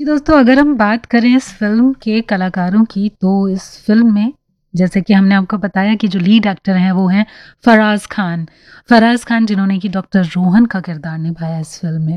दोस्तों, अगर हम बात करें इस फ़िल्म के कलाकारों की, तो इस फ़िल्म में जैसे कि हमने आपको बताया कि जो लीड एक्टर हैं वो हैं फ़राज़ खान। फ़राज़ खान जिन्होंने कि डॉक्टर रोहन का किरदार निभाया इस फ़िल्म में।